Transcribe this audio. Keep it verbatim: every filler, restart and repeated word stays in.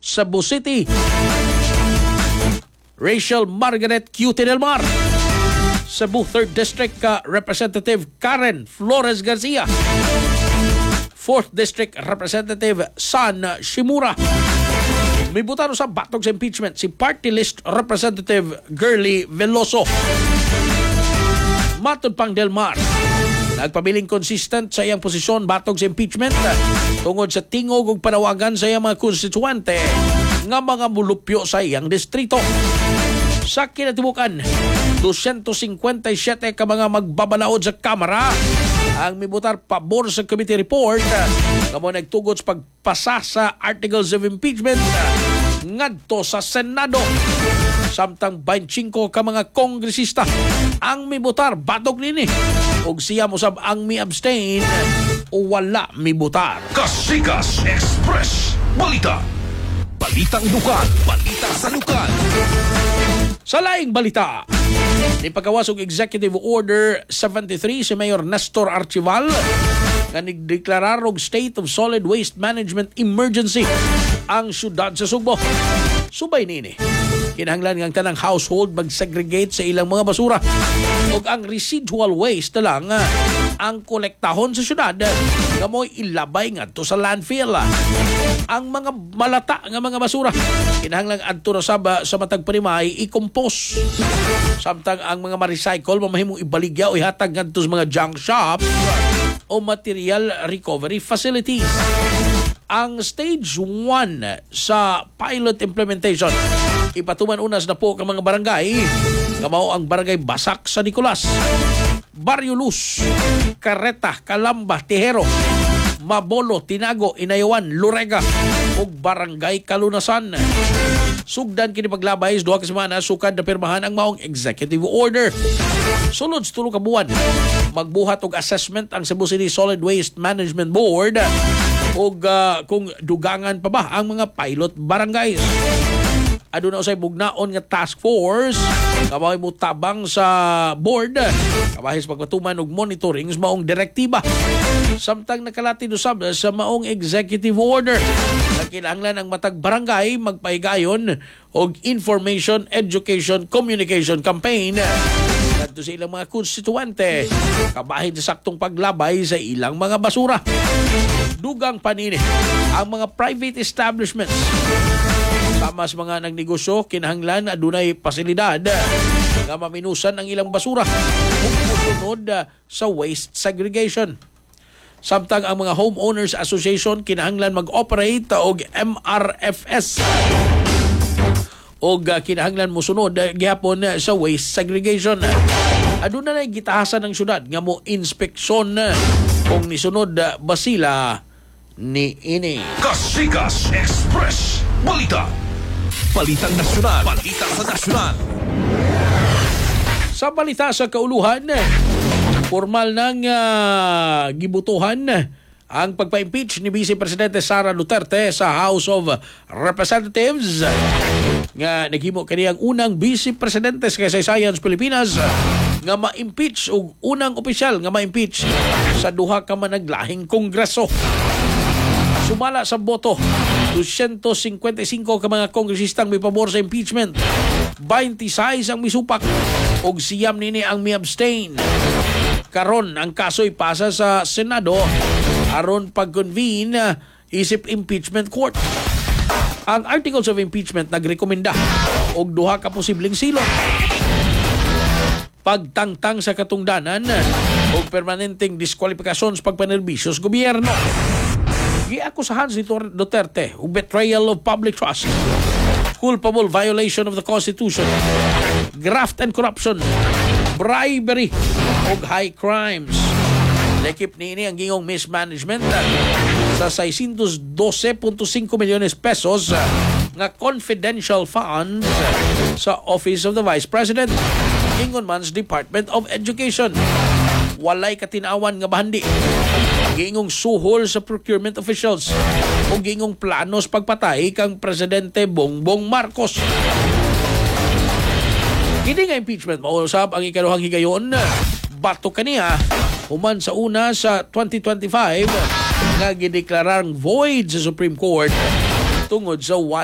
Cebu City, Rachel Margaret Cutie Del Mar. Cebu third District uh, Representative Karen Flores Garcia. fourth District Representative San Shimura. May butano sa batog sa impeachment si Party List Representative Girly Veloso. Matod pang Del Mar, nagpabiling consistent sa iyang posisyon batog sa impeachment tungod sa tingog ug panawagan sa iyang mga konstituante nga mga mulupyo sa iyang distrito. Sa kinatibukan, two hundred fifty-seven ka mga magbabalaod sa Kamara ang mibutar pabor sa committee report kamo nagtugod sa pagpasa sa articles of impeachment ngadto sa Senado. Samtang twenty-five ka mga kongresista ang mibutar batog nini ug siya musab ang mi-abstain o wala mibutar. Kasikas Express Balita. Balitang dukan, balita sa lukan. Sa laing balita, nipagawas og Executive Order seventy-three si Mayor Nestor Archival nga nigdeklarar og State of Solid Waste Management Emergency ang syudad sa Sugbo. Subay nini, kinahanglan nga ang tanang household mag-segregate sa ilang mga basura ug ang residual waste na lang ang kolektahon sa syudad nga mo'y ilabay ngadto sa landfill. Ang mga malata nga mga basura kinahanglan adto na sa, sa matag parimay i-compose. Samtang ang mga ma-recycle mamahimong ibaligya o ihatag ngadto sa mga junk shops o material recovery facilities. Ang stage one sa pilot implementation ipatuman unas na po ang mga barangay nga mao ang barangay Basak sa Nicolas, Barrio Luz, Carreta, Calamba, Tejero, Mabolo, Tinago, Inayawan, Lurega ug barangay Kalunasan. Sugdan kini paglabay duha ka semana sukad na pirmahan ang maong executive order. Sulod sa tulo ka buwan magbuhat og assessment ang Cebu City Solid Waste Management Board ug uh, kung dugangan pa ba ang mga pilot barangays. Aduna usay bugnaon nga task force kabahay mo tabang sa board kabahay sa pagpatuman og monitoring sa maong direktiba. Samtang nakalati usab sa maong executive order na kinahanglan ang matag barangay magpahigayon og information, education, communication campaign kadto sa ilang mga konstituante kabahin sa saktong paglabay sa ilang mga basura. Dugang panini ang mga private establishments sama sa mga nagnegosyo kinahanglan adunay pasilidad nga maminusan ang ilang basura ug mosunod sa waste segregation. Samtang ang mga homeowners association kinahanglan mag-operate og M R F S og kinahanglan mosunod gihapon sa waste segregation. Aduna na gitahasan ng syudad nga mo inspeksyon kung nisunod ba sila ni ini. Kasikas Express Balita. Balitang nasyonal, balita sa nasyonal. Sa balita sa kauluhan, formal nang uh, gibutuhan ang pagpa-impeach ni Vice Presidente Sara Duterte sa House of Representatives nga naghimo kaniyang unang Vice Presidente sa kasaysayan sa Pilipinas nga ma-impeach o unang opisyal nga ma-impeach sa duha ka managlahing kongreso. Sumala sa boto, two hundred fifty-five ka mga kongresistang may pabor sa impeachment, twenty-six ang misupak og siyam nini ang mi-abstain. Karon ang kaso'y pasa sa Senado aron pag-convene isip impeachment court. Ang articles of impeachment nagrekomenda og duha ka posibleng silot: pagtangtang sa katungdanan o permanenteng diskwalifikasyon sa pagpanerbisyo sa gobyerno. Giakusahan si Duterte o betrayal of public trust, culpable violation of the Constitution, graft and corruption, bribery o high crimes. Lekip niini ang gingong mismanagement sa six hundred twelve point five milyones pesos nga confidential funds sa Office of the Vice President, ingon man's Department of Education. Walay katinawan nga bahandi, gingong suhol sa procurement officials o gingong planos pagpatay kang Presidente Bongbong Marcos. Kini nga impeachment mausap ang ikaduhang higayon bato kaniya human sa una sa twenty twenty-five nga gideklarang void sa Supreme Court tungod sa